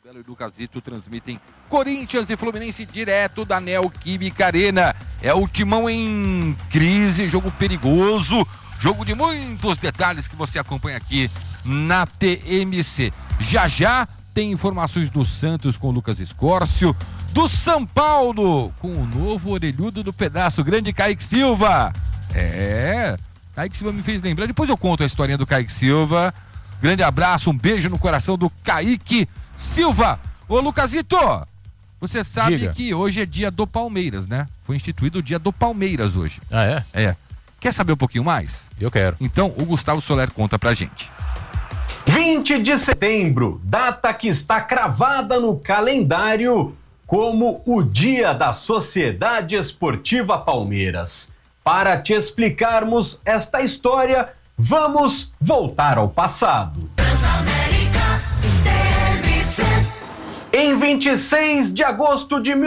Belo e Lucasito transmitem Corinthians e Fluminense direto da Neoquímica Arena. É o Timão em crise, jogo perigoso, jogo de muitos detalhes que você acompanha aqui na TMC. Já tem informações do Santos com o Lucas Escórcio, do São Paulo com o novo orelhudo do pedaço, grande Kaique Silva. Kaique Silva me fez lembrar, depois eu conto a historinha do Kaique Silva. Grande abraço, um beijo no coração do Kaique Silva. Ô Lucasito, você sabe que hoje é dia do Palmeiras, né? Foi instituído o dia do Palmeiras hoje. Ah, é? É. Quer saber um pouquinho mais? Eu quero. Então o Gustavo Soler conta pra gente. 20 de setembro, data que está cravada no calendário como o Dia da Sociedade Esportiva Palmeiras. Para te explicarmos esta história, vamos voltar ao passado. Em 26 de agosto de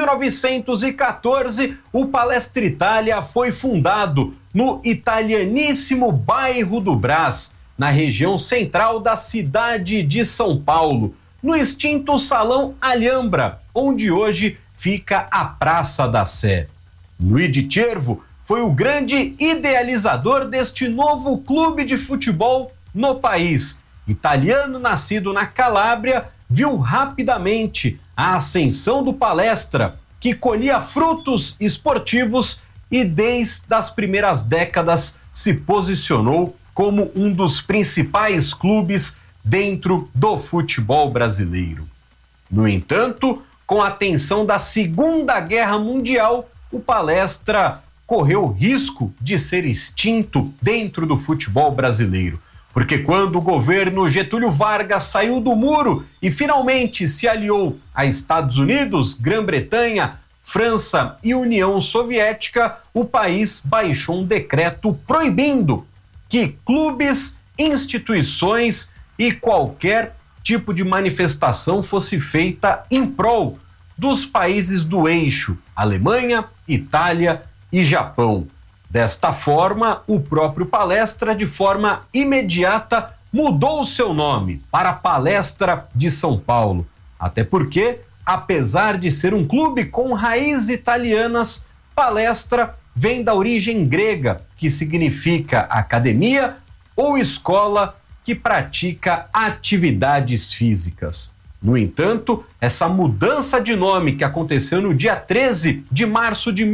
1914, o Palestra Itália foi fundado no italianíssimo bairro do Brás, na região central da cidade de São Paulo, no extinto Salão Alhambra, onde hoje fica a Praça da Sé. Luigi Cervo foi o grande idealizador deste novo clube de futebol no país. Italiano nascido na Calábria, viu rapidamente a ascensão do Palestra, que colhia frutos esportivos e desde as primeiras décadas se posicionou como um dos principais clubes dentro do futebol brasileiro. No entanto, com a tensão da Segunda Guerra Mundial, o Palestra correu risco de ser extinto dentro do futebol brasileiro. Porque quando o governo Getúlio Vargas saiu do muro e finalmente se aliou a Estados Unidos, Grã-Bretanha, França e União Soviética, o país baixou um decreto proibindo que clubes, instituições e qualquer tipo de manifestação fosse feita em prol dos países do eixo, Alemanha, Itália e Japão. Desta forma, o próprio Palestra, de forma imediata, mudou o seu nome para Palestra de São Paulo. Até porque, apesar de ser um clube com raízes italianas, Palestra vem da origem grega, que significa academia ou escola que pratica atividades físicas. No entanto, essa mudança de nome que aconteceu no dia 13 de março de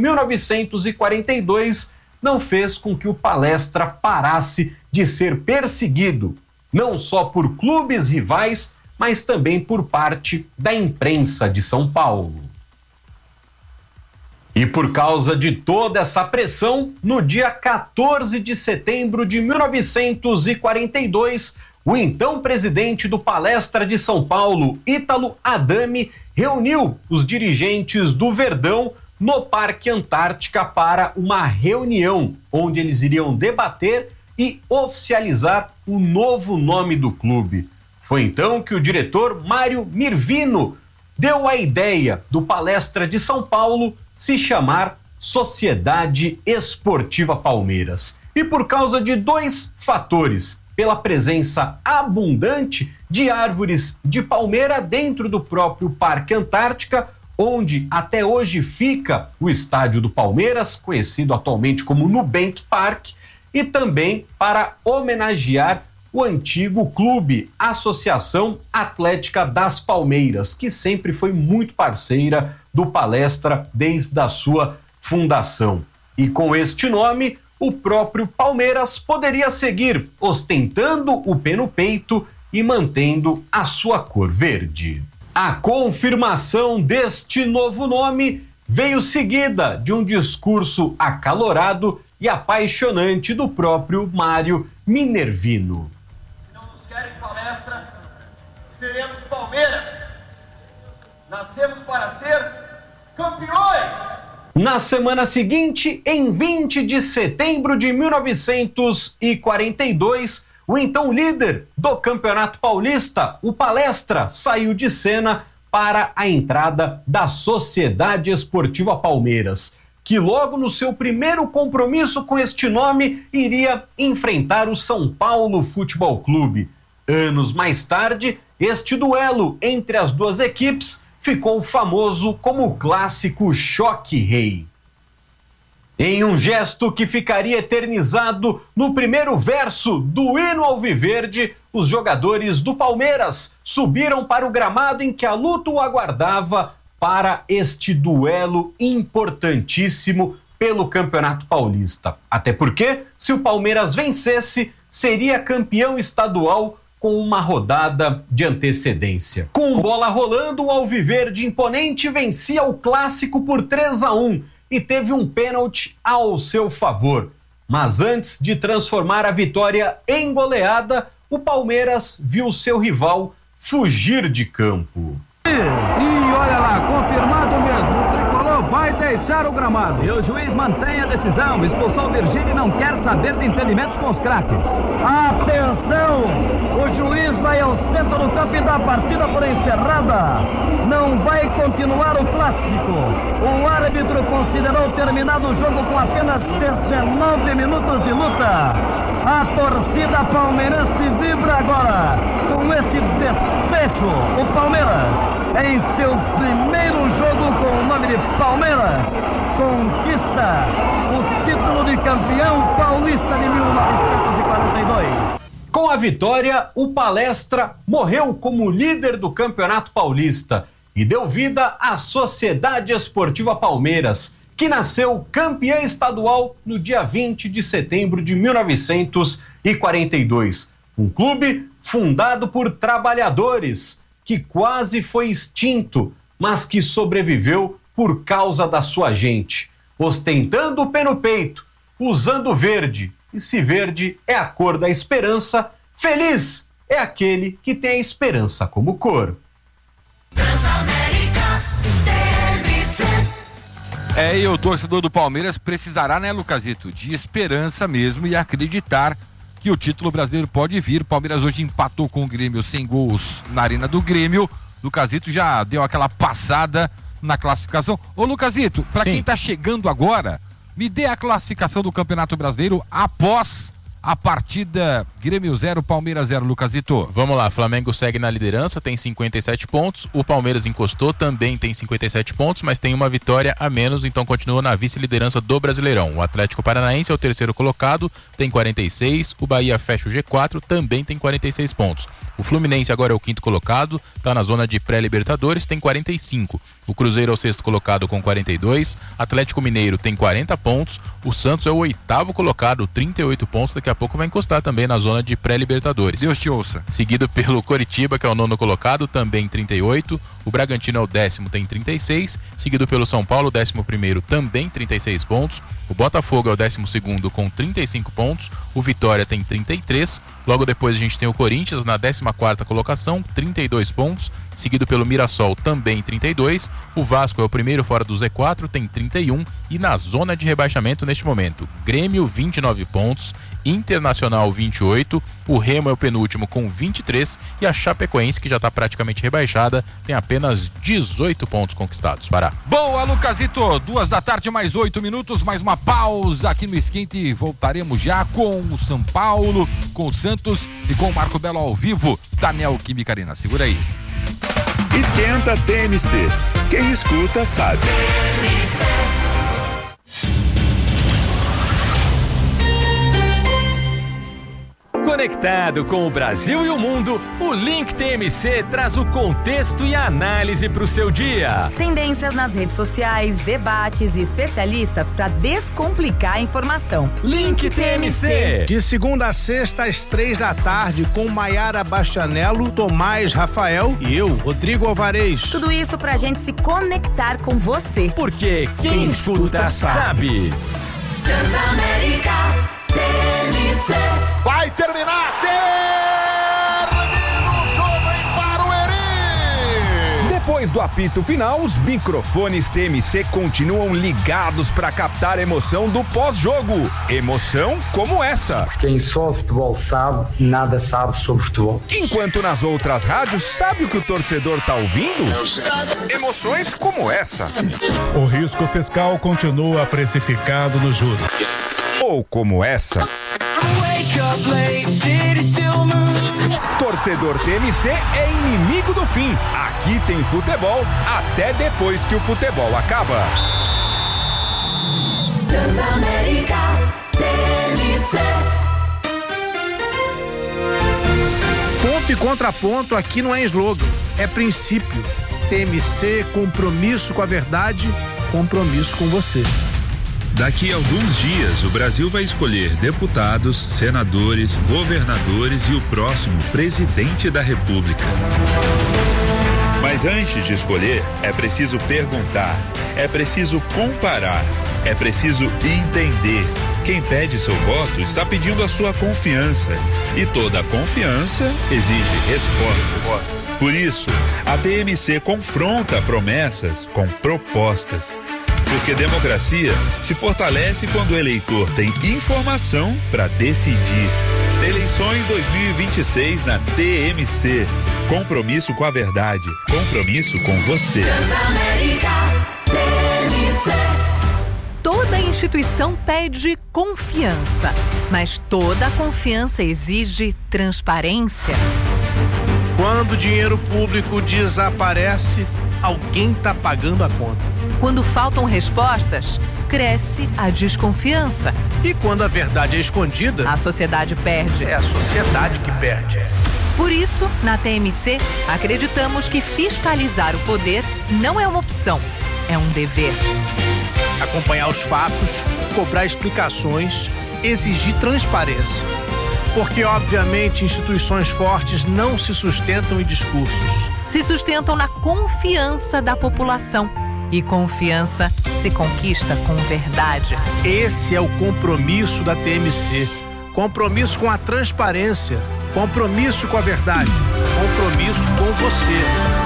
1942 não fez com que o Palestra parasse de ser perseguido, não só por clubes rivais, mas também por parte da imprensa de São Paulo. E por causa de toda essa pressão, no dia 14 de setembro de 1942, o então presidente do Palestra de São Paulo, Ítalo Adami, reuniu os dirigentes do Verdão no Parque Antártica para uma reunião, onde eles iriam debater e oficializar o novo nome do clube. Foi então que o diretor Mário Mirvino deu a ideia do Palestra de São Paulo se chamar Sociedade Esportiva Palmeiras. E por causa de dois fatores: pela presença abundante de árvores de palmeira dentro do próprio Parque Antártica, onde até hoje fica o estádio do Palmeiras, conhecido atualmente como Nubank Park, e também para homenagear o antigo clube Associação Atlética das Palmeiras, que sempre foi muito parceira do Palestra desde a sua fundação. E com este nome, o próprio Palmeiras poderia seguir ostentando o P no peito e mantendo a sua cor verde. A confirmação deste novo nome veio seguida de um discurso acalorado e apaixonante do próprio Mário Minervino. Se não nos querem Palestra, seremos Palmeiras. Nascemos para ser campeões! Na semana seguinte, em 20 de setembro de 1942, o então líder do Campeonato Paulista, o Palestra, saiu de cena para a entrada da Sociedade Esportiva Palmeiras, que logo no seu primeiro compromisso com este nome iria enfrentar o São Paulo Futebol Clube. Anos mais tarde, Este duelo entre as duas equipes ficou famoso como o clássico Choque Rei. Em um gesto que ficaria eternizado no primeiro verso do hino alviverde, os jogadores do Palmeiras subiram para o gramado em que a luta o aguardava para este duelo importantíssimo pelo Campeonato Paulista. Até porque, se o Palmeiras vencesse, seria campeão estadual com uma rodada de antecedência. Com bola rolando, o alviverde imponente vencia o clássico por 3-1 e teve um pênalti ao seu favor. Mas antes de transformar a vitória em goleada, o Palmeiras viu seu rival fugir de campo. E olha lá, confirmado mesmo, o tricolor vai deixar o gramado. E o juiz mantém a decisão, expulsou o Virgílio e não quer saber de entendimentos com os craques. Atenção, o juiz vai ao centro do campo e dá a partida por encerrada. Não vai continuar o clássico. O árbitro considerou terminado o jogo com apenas 19 minutos de luta. A torcida palmeirense vibra agora com esse desfecho. O Palmeiras, em seu primeiro jogo com o nome de Palmeiras, conquista o título de campeão paulista de 1942. Com a vitória, o Palestra morreu como líder do Campeonato Paulista e deu vida à Sociedade Esportiva Palmeiras, que nasceu campeã estadual no dia 20 de setembro de 1942. Um clube fundado por trabalhadores, que quase foi extinto, mas que sobreviveu por causa da sua gente, ostentando o pé no peito, usando verde. E se verde é a cor da esperança, feliz é aquele que tem a esperança como cor. E o torcedor do Palmeiras precisará, né, Lucasito, de esperança mesmo e acreditar que o título brasileiro pode vir. O Palmeiras hoje empatou com o Grêmio sem gols na Arena do Grêmio. Lucasito já deu aquela passada na classificação. Ô, Lucasito, para quem tá chegando agora, me dê a classificação do Campeonato Brasileiro após a partida Grêmio 0, Palmeiras 0, Lucasito. Vamos lá, Flamengo segue na liderança, tem 57 pontos, o Palmeiras encostou, também tem 57 pontos, mas tem uma vitória a menos, então continua na vice-liderança do Brasileirão. O Atlético Paranaense é o terceiro colocado, tem 46, o Bahia fecha o G4, também tem 46 pontos. O Fluminense agora é o quinto colocado, está na zona de pré-libertadores, tem 45. O Cruzeiro é o sexto colocado com 42, Atlético Mineiro tem 40 pontos, o Santos é o oitavo colocado, 38 pontos, daqui a pouco vai encostar também na zona de pré-libertadores. Deus te ouça. Seguido pelo Coritiba, que é o nono colocado, também 38, o Bragantino é o décimo, tem 36, seguido pelo São Paulo, 11º, também 36 pontos, o Botafogo é o 12º com 35 pontos, o Vitória tem 33, logo depois a gente tem o Corinthians na 14ª colocação, 32 pontos, seguido pelo Mirassol, também 32, o Vasco é o primeiro fora do Z4, tem 31, e na zona de rebaixamento neste momento, Grêmio 29 pontos, Internacional 28, o Remo é o penúltimo com 23 e a Chapecoense, que já está praticamente rebaixada, tem apenas 18 pontos conquistados. Pará. Boa, Lucasito, 2 da tarde, mais 8 minutos, mais uma pausa aqui no Esquente e voltaremos já com o São Paulo, com o Santos e com o Marco Belo ao vivo da Neoquímica Arena. Segura aí. Esquenta TMC. Quem escuta sabe. Conectado com o Brasil e o mundo, o Link TMC traz o contexto e a análise para o seu dia. Tendências nas redes sociais, debates e especialistas para descomplicar a informação. Link TMC. De segunda a sexta às 3 da tarde com Maiara Bastianello, Tomás Rafael e eu, Rodrigo Alvarez. Tudo isso pra gente se conectar com você. Porque quem escuta sabe. Transamérica TMC. Vai terminar! Termina o jogo em Barueri! Depois do apito final, os microfones TMC continuam ligados para captar a emoção do pós-jogo. Emoção como essa. Quem só futebol sabe, nada sabe sobre futebol. Enquanto nas outras rádios, sabe o que o torcedor tá ouvindo? Emoções como essa. O risco fiscal continua precificado no juros. Ou como essa. Torcedor TMC é inimigo do fim. Aqui tem futebol até depois que o futebol acaba. Transamérica TMC. Ponto e contraponto aqui não é slogan, é princípio. TMC, compromisso com a verdade, compromisso com você. Daqui a alguns dias, o Brasil vai escolher deputados, senadores, governadores e o próximo presidente da República. Mas antes de escolher, é preciso perguntar, é preciso comparar, é preciso entender. Quem pede seu voto está pedindo a sua confiança. E toda confiança exige resposta. Por isso, a TMC confronta promessas com propostas. Porque democracia se fortalece quando o eleitor tem informação para decidir. Eleições 2026 na TMC. Compromisso com a verdade. Compromisso com você. Transamérica TMC. Toda instituição pede confiança, mas toda confiança exige transparência. Quando o dinheiro público desaparece, alguém está pagando a conta. Quando faltam respostas, cresce a desconfiança. E quando a verdade é escondida, a sociedade perde. É a sociedade que perde. Por isso, na TMC, acreditamos que fiscalizar o poder não é uma opção, é um dever. Acompanhar os fatos, cobrar explicações, exigir transparência. Porque, obviamente, instituições fortes não se sustentam em discursos. Se sustentam na confiança da população. E confiança se conquista com verdade. Esse é o compromisso da TMC. Compromisso com a transparência. Compromisso com a verdade. Compromisso com você.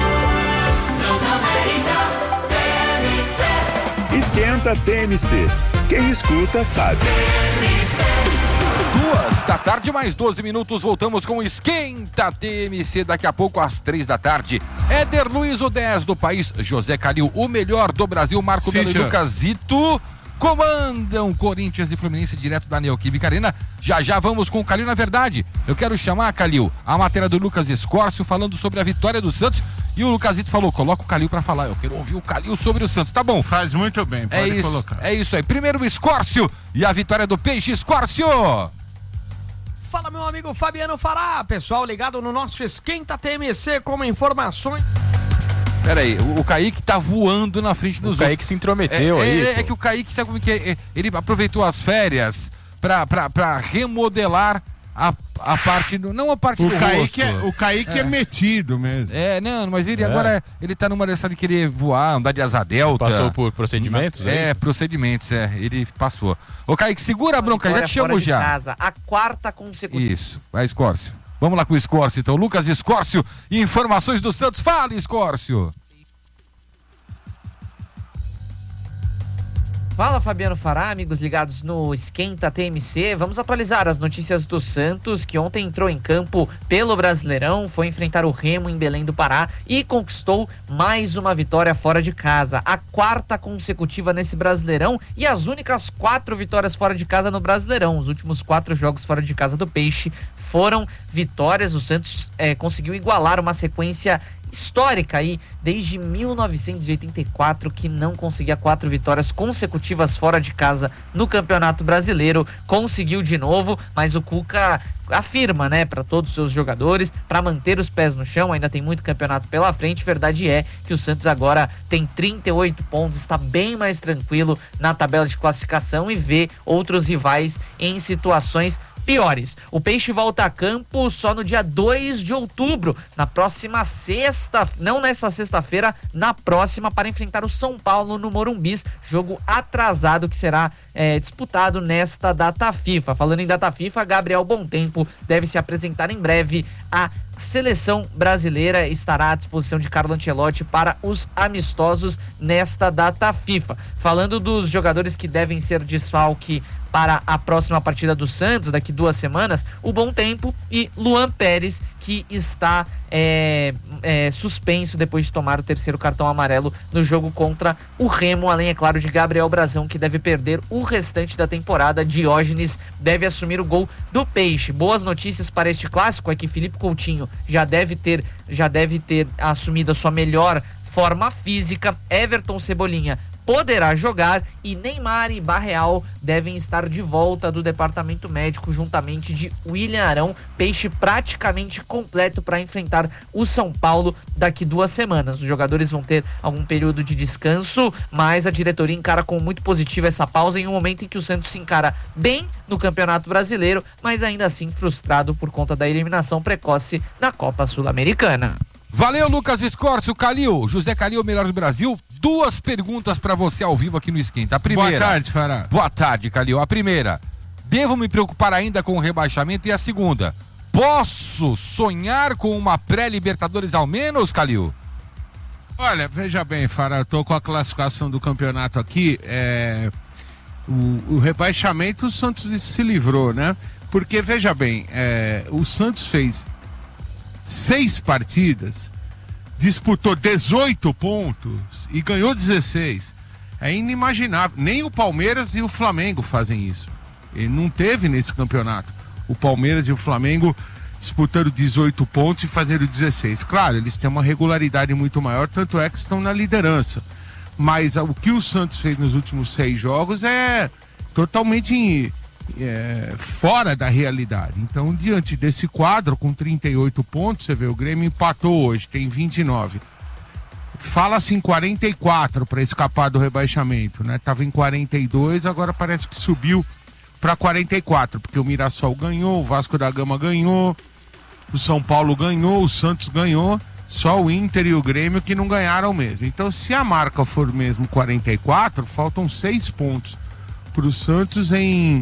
Esquenta TMC. Quem escuta sabe. 2 da tarde, mais 12 minutos, voltamos com o Esquenta TMC, daqui a pouco às 3 da tarde. Éder Luiz, o 10 do país, José Calil, o melhor do Brasil, Marco Melo e Lucas Zito, comandam Corinthians e Fluminense direto da Neoquímica Arena. Já vamos com o Calil. Na verdade, eu quero chamar, Calil, a matéria do Lucas Escórcio falando sobre a vitória do Santos. E o Lucasito falou, coloca o Calil pra falar. Eu quero ouvir o Calil sobre o Santos. Tá bom. Faz muito bem, pode colocar. É isso aí. Primeiro o Escórcio e a vitória do Peixe. Escórcio! Fala, meu amigo Fabiano Fará. Pessoal ligado no nosso Esquenta TMC com informações. Peraí, o Kaique tá voando na frente dos outros. O Kaique se intrometeu aí. É que o Kaique, sabe como que é? Ele aproveitou as férias pra remodelar a parte do... Não a parte do rosto. O Kaique é metido mesmo. Mas ele agora ele tá numa dessa de querer voar, andar de asa delta. Passou por procedimentos? Procedimentos, ele passou. Ô Kaique, segura a bronca, já te chamo já. Casa, a 4ª consecutiva. Isso, vai Escórcio. Vamos lá com o Escórcio então. Lucas Escórcio, informações do Santos. Fala, Escórcio. Fala, Fabiano Fará, amigos ligados no Esquenta TMC. Vamos atualizar as notícias do Santos, que ontem entrou em campo pelo Brasileirão, foi enfrentar o Remo em Belém do Pará e conquistou mais uma vitória fora de casa. A 4ª consecutiva nesse Brasileirão e as únicas 4 vitórias fora de casa no Brasileirão. Os últimos 4 jogos fora de casa do Peixe foram vitórias. O Santos conseguiu igualar uma sequência histórica aí, desde 1984, que não conseguia 4 vitórias consecutivas fora de casa no Campeonato Brasileiro. Conseguiu de novo, mas o Cuca afirma, para todos os seus jogadores, para manter os pés no chão. Ainda tem muito campeonato pela frente. Verdade é que o Santos agora tem 38 pontos, está bem mais tranquilo na tabela de classificação e vê outros rivais em situações piores. O Peixe volta a campo só no dia 2 de outubro, na próxima não nessa sexta-feira, na próxima, para enfrentar o São Paulo no Morumbis, jogo atrasado que será disputado nesta data FIFA. Falando em data FIFA, Gabriel Bontempo deve se apresentar em breve. A seleção brasileira estará à disposição de Carlo Ancelotti para os amistosos nesta data FIFA. Falando dos jogadores que devem ser desfalque para a próxima partida do Santos, daqui 2 semanas, o Bontempo e Luan Pérez, que está suspenso depois de tomar o terceiro cartão amarelo no jogo contra o Remo, além, é claro, de Gabriel Brazão, que deve perder o restante da temporada. Diógenes deve assumir o gol do Peixe. Boas notícias para este clássico é que Felipe Coutinho já deve ter assumido a sua melhor forma física. Everton Cebolinha poderá jogar e Neymar e Barreal devem estar de volta do departamento médico juntamente de William Arão. Peixe praticamente completo para enfrentar o São Paulo daqui 2 semanas. Os jogadores vão ter algum período de descanso, mas a diretoria encara como muito positiva essa pausa em um momento em que o Santos se encara bem no Campeonato Brasileiro, mas ainda assim frustrado por conta da eliminação precoce na Copa Sul-Americana. Valeu, Lucas Escorcio. Calil, José Calil, melhor do Brasil. 2 perguntas para você ao vivo aqui no Esquenta. A primeira. Boa tarde, Fará. Boa tarde, Calil. A primeira, devo me preocupar ainda com o rebaixamento? E a segunda, posso sonhar com uma pré-Libertadores ao menos, Calil? Olha, veja bem, Fará, eu tô com a classificação do campeonato aqui. O rebaixamento o Santos se livrou, né? Porque, veja bem, o Santos fez 6 partidas, disputou 18 pontos e ganhou 16. É inimaginável. Nem o Palmeiras e o Flamengo fazem isso. Ele não teve nesse campeonato o Palmeiras e o Flamengo disputando 18 pontos e fazendo 16. Claro, eles têm uma regularidade muito maior, tanto é que estão na liderança. Mas o que o Santos fez nos últimos 6 jogos é totalmente fora da realidade. Então, diante desse quadro, com 38 pontos, você vê, o Grêmio empatou hoje, tem 29. Fala-se em 44 para escapar do rebaixamento, né? Tava em 42, agora parece que subiu para 44, porque o Mirassol ganhou, o Vasco da Gama ganhou, o São Paulo ganhou, o Santos ganhou, só o Inter e o Grêmio que não ganharam mesmo. Então, se a marca for mesmo 44, faltam 6 pontos para o Santos em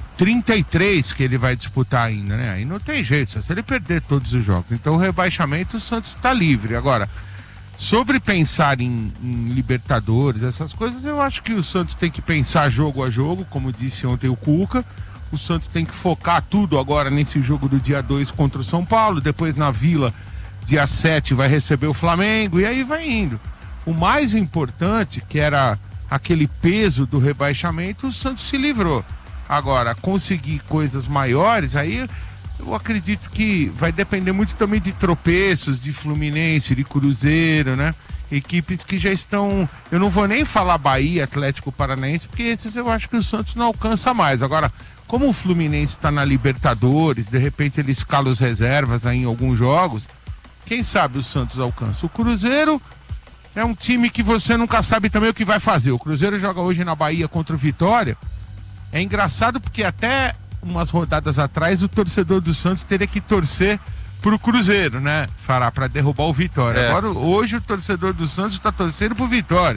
33 que ele vai disputar ainda, né? Aí não tem jeito, se ele perder todos os jogos. Então o rebaixamento, o Santos está livre. Agora, sobre pensar em Libertadores, essas coisas, eu acho que o Santos tem que pensar jogo a jogo, como disse ontem o Cuca. O Santos tem que focar tudo agora nesse jogo do dia 2 contra o São Paulo, depois na Vila, dia 7 vai receber o Flamengo, e aí vai indo. O mais importante, que era aquele peso do rebaixamento, o Santos se livrou. Agora, conseguir coisas maiores, aí eu acredito que vai depender muito também de tropeços, de Fluminense, de Cruzeiro, né? Equipes que já estão... Eu não vou nem falar Bahia, Atlético Paranaense, porque esses eu acho que o Santos não alcança mais. Agora, como o Fluminense está na Libertadores, de repente ele escala os reservas aí em alguns jogos, quem sabe o Santos alcança. O Cruzeiro é um time que você nunca sabe também o que vai fazer. O Cruzeiro joga hoje na Bahia contra o Vitória. É engraçado porque até umas rodadas atrás o torcedor do Santos teria que torcer pro Cruzeiro, né? Para derrubar o Vitória. Agora, hoje o torcedor do Santos está torcendo pro Vitória,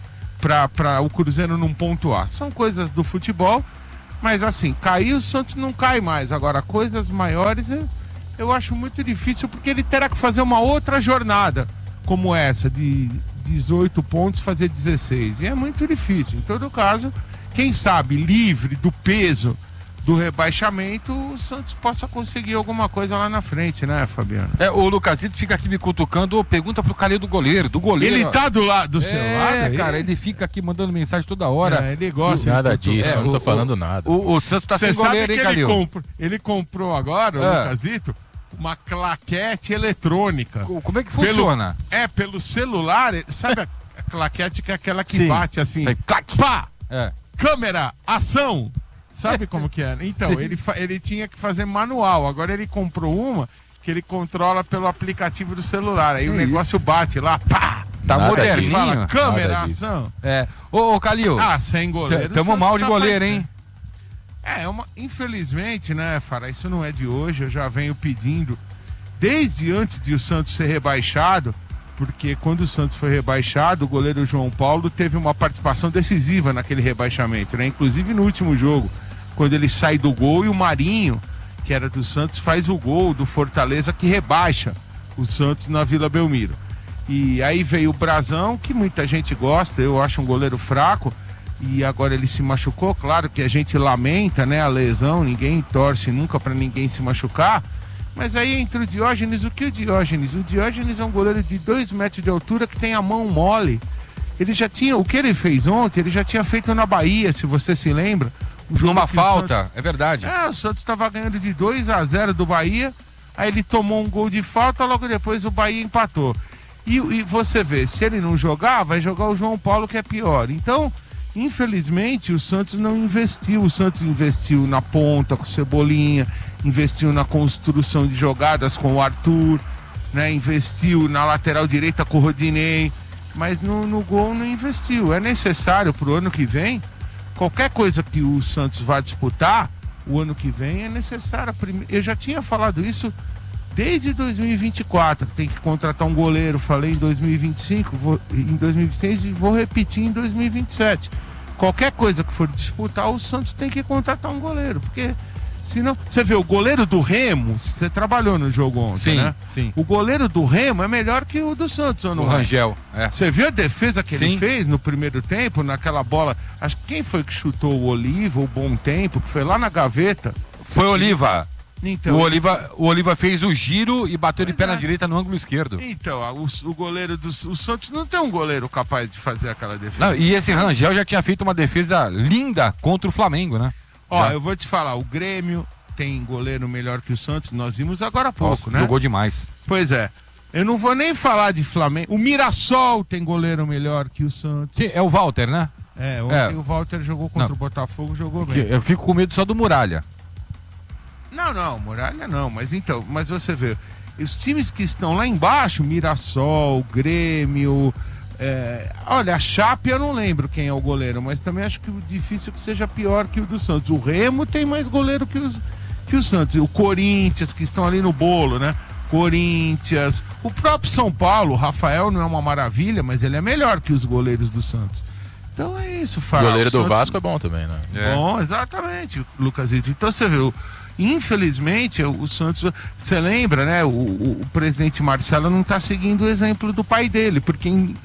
para o Cruzeiro não pontuar. São coisas do futebol, mas assim, cair o Santos não cai mais. Agora, coisas maiores eu acho muito difícil, porque ele terá que fazer uma outra jornada como essa, de 18 pontos fazer 16. E é muito difícil. Em todo caso, quem sabe, livre do peso do rebaixamento, o Santos possa conseguir alguma coisa lá na frente, né, Fabiano? O Lucasito fica aqui me cutucando, pergunta pro Calil do goleiro. Ele tá do lado do celular? Cara, ele fica aqui mandando mensagem toda hora. Ele gosta. Nada disso, eu não tô falando nada. O Santos tá sem goleiro, hein, Calil? Ele comprou agora, o Lucasito, uma claquete eletrônica. Como é que funciona? Pelo celular, sabe a claquete que é aquela que bate assim, pá! Câmera, ação! Sabe como que é? Então, ele tinha que fazer manual. Agora ele comprou uma que ele controla pelo aplicativo do celular. Aí o negócio bate lá, pá! Tá moderninho. Fala, câmera, ação. Ô, Calil. Sem goleiro. Tamo mal de goleiro, hein? Infelizmente, né, Fará, isso não é de hoje. Eu já venho pedindo desde antes de o Santos ser rebaixado, porque quando o Santos foi rebaixado, o goleiro João Paulo teve uma participação decisiva naquele rebaixamento, né? Inclusive no último jogo, quando ele sai do gol e o Marinho, que era do Santos, faz o gol do Fortaleza que rebaixa o Santos na Vila Belmiro. E aí veio o Brazão, que muita gente gosta, eu acho um goleiro fraco, e agora ele se machucou. Claro que a gente lamenta, né, a lesão, ninguém torce nunca para ninguém se machucar, Mas aí entre o Diógenes, o que o Diógenes? O Diógenes é um goleiro de 2 metros de altura que tem a mão mole. Ele já tinha, o que ele fez ontem, ele já tinha feito na Bahia, se você se lembra. Numa falta, é verdade. O Santos estava ganhando de 2-0 do Bahia, aí ele tomou um gol de falta, logo depois o Bahia empatou. E você vê, se ele não jogar, vai jogar o João Paulo, que é pior. Então, infelizmente, o Santos não investiu. O Santos investiu na ponta com o Cebolinha, investiu na construção de jogadas com o Arthur, né? Investiu na lateral direita com o Rodinei, mas no gol não investiu. É necessário para o ano que vem, qualquer coisa que o Santos vá disputar, o ano que vem é necessário. Eu já tinha falado isso desde 2024, tem que contratar um goleiro, falei em 2025, em 2026 e vou repetir em 2027. Qualquer coisa que for disputar, o Santos tem que contratar um goleiro, porque senão, você vê, o goleiro do Remo, você trabalhou no jogo ontem, né? Sim. O goleiro do Remo é melhor que o do Santos, ou não? O Rangel, Você viu a defesa que ele fez no primeiro tempo, naquela bola? Acho que quem foi que chutou o Oliva, o Bom Tempo, que foi lá na gaveta? Foi o Oliva. Então, o Oliva fez o giro e bateu de pé na direita no ângulo esquerdo. Então, o goleiro do o Santos não tem um goleiro capaz de fazer aquela defesa. Não, e esse Rangel já tinha feito uma defesa linda contra o Flamengo, né? Ó, eu vou te falar, o Grêmio tem goleiro melhor que o Santos, nós vimos agora há pouco, Nossa, né? Jogou demais. Pois é. Eu não vou nem falar de Flamengo. O Mirassol tem goleiro melhor que o Santos. Sim, é o Walter, né? Ontem o Walter jogou contra o Botafogo, jogou bem. Eu fico com medo só do Muralha. Não, Muralha não, mas você vê, os times que estão lá embaixo, Mirassol, Grêmio, olha, a Chape eu não lembro quem é o goleiro, mas também acho que o difícil que seja pior que o do Santos. O Remo tem mais goleiro que o Santos, o Corinthians, que estão ali no bolo, né? Corinthians, o próprio São Paulo, o Rafael não é uma maravilha, mas ele é melhor que os goleiros do Santos. Então é isso, Fara. O goleiro do Santos... Vasco é bom também, né? Bom, exatamente, Lucasito. Então você vê, infelizmente, o Santos, você lembra, né? O presidente Marcelo não está seguindo o exemplo do pai dele, porque em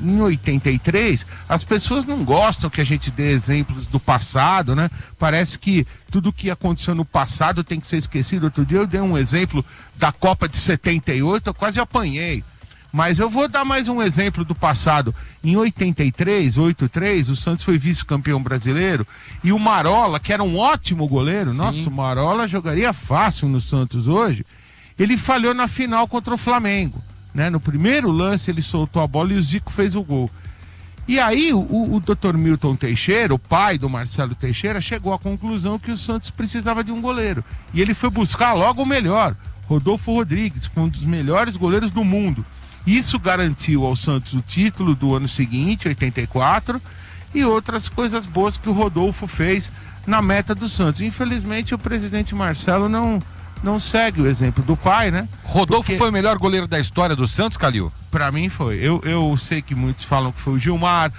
83 as pessoas não gostam que a gente dê exemplos do passado, né? Parece que tudo que aconteceu no passado tem que ser esquecido. Outro dia eu dei um exemplo da Copa de 78, eu quase apanhei. Mas eu vou dar mais um exemplo do passado. Em 83, o Santos foi vice-campeão brasileiro e o Marola, que era um ótimo goleiro, nossa, o Marola jogaria fácil no Santos hoje, ele falhou na final contra o Flamengo, né? No primeiro lance ele soltou a bola e o Zico fez o gol. E aí o Dr. Milton Teixeira, o pai do Marcelo Teixeira, chegou à conclusão que o Santos precisava de um goleiro. E ele foi buscar logo o melhor, Rodolfo Rodrigues, um dos melhores goleiros do mundo. Isso garantiu ao Santos o título do ano seguinte, 84, e outras coisas boas que o Rodolfo fez na meta do Santos. Infelizmente, o presidente Marcelo não segue o exemplo do pai, né? Rodolfo foi o melhor goleiro da história do Santos, Calil? Pra mim foi. Eu sei que muitos falam que foi o Gilmar,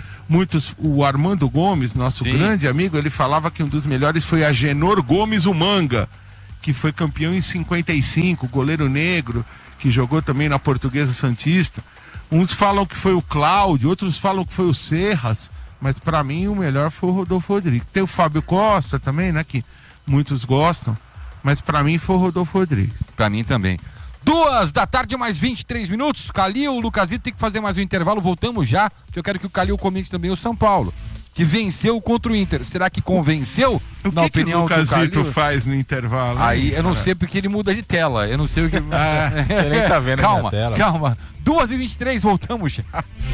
o Armando Gomes, nosso grande amigo, ele falava que um dos melhores foi a Genor Gomes Umanga, que foi campeão em 55, goleiro negro, que jogou também na Portuguesa Santista. Uns falam que foi o Cláudio, outros falam que foi o Serras, mas para mim o melhor foi o Rodolfo Rodrigues. Tem o Fábio Costa também, né, que muitos gostam, mas para mim foi o Rodolfo Rodrigues. Para mim também. 14h mais 23 minutos. Calil, o Lucasito tem que fazer mais um intervalo, voltamos já, porque eu quero que o Calil comente também o São Paulo, que venceu contra o Inter. Será que convenceu? Na opinião do Calil? O que o Lucasito faz no intervalo? Aí eu não sei porque ele muda de tela. Eu não sei o que... Você nem tá vendo a minha tela. Calma. 2h23, voltamos já.